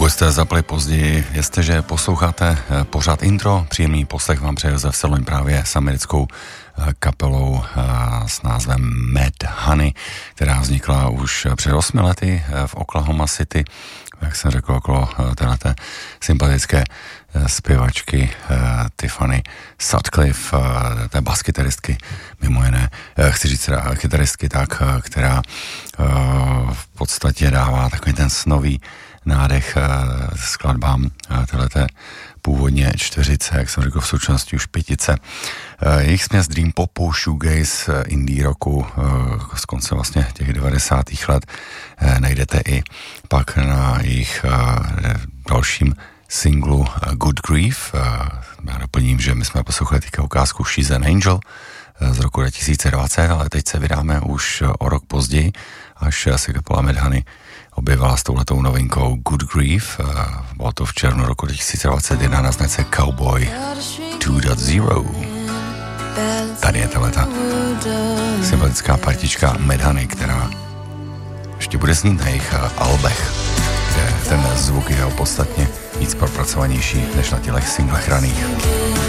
Pokud jste zapli později, jestliže posloucháte pořád intro, příjemný poslech vám přeje Josef Seloň právě s americkou kapelou s názvem Mad Honey, která vznikla už před 8 lety v Oklahoma City, jak jsem řekl, okolo téhleté sympatické zpěvačky Tiffany Sutcliffe, té baskytaristky, mimo jiné, chci říct kytaristky, tak, která v podstatě dává takový ten snový nádech skladbám téhleté původně 4, jak jsem řekl, v současnosti už 5. Jejich směs dream popu, shoegaze, indie rocku z konce vlastně těch 90. let najdete i pak na jejich dalším singlu Good Grief. Já doplním, že my jsme poslouchali teďka ukázku She's an Angel z roku 2020, ale teď se vydáme už o rok později, až se kapela Mad Honey objevila s touhletou novinkou Good Grief. Bylo to v červnu roku 2021 na značce Cowboy 2.0. Tady je tahleta sympatická partička Mad Honey, která ještě bude znít na jejich albech, kde ten zvuk je podstatně víc propracovanější než na těch singlech raných.